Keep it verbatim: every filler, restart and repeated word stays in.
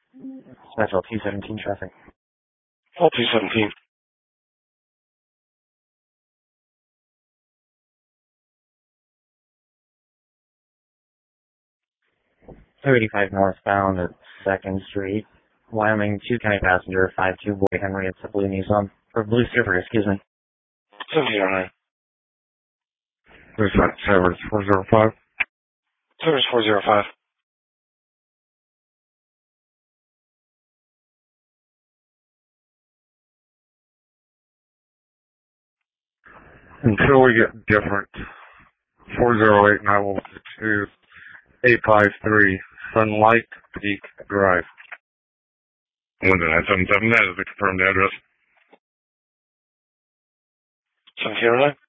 Special two seventeen traffic. All two seventeen. two eighty-five northbound at second Street, Wyoming, two county passenger, five two Boy Henry, it's a blue Nissan, or blue Skipper, excuse me. seventeen oh nine. There's that Service four zero five. Service four zero five. Until we get different. four zero eight nine one two eight five three Sunlight Peak Drive. one nine seven seven, that is the confirmed address. seventeen oh nine.